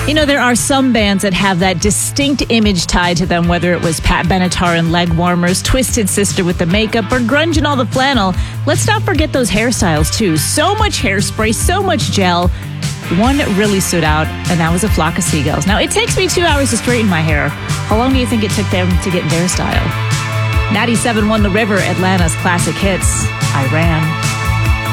You know, there are some bands that have that distinct image tied to them, whether it was Pat Benatar and Leg Warmers, Twisted Sister with the makeup, or grunge and all the flannel. Let's not forget those hairstyles, too. So much hairspray, so much gel. One really stood out, and that was A Flock of Seagulls. Now, it takes me 2 hours to straighten my hair. How long do you think it took them to get their style? 97 won The River, Atlanta's classic hits. I Ran.